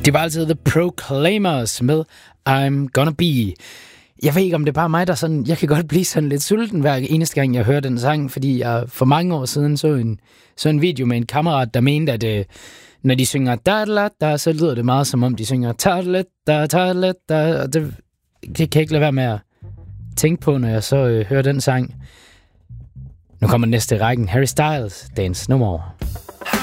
Det var altid The Proclaimers med I'm Gonna Be. Jeg ved ikke, om det er bare mig, der sådan... Jeg kan godt blive sådan lidt sulten hver eneste gang, jeg hører den sang, fordi jeg for mange år siden så en video med en kammerat, der mente, at når de synger da, så lyder det meget som om, de synger da, og det kan jeg ikke lade være med at tænke på, når jeg så hører den sang. Nu kommer næste rækken. Harry Styles, Dance No More.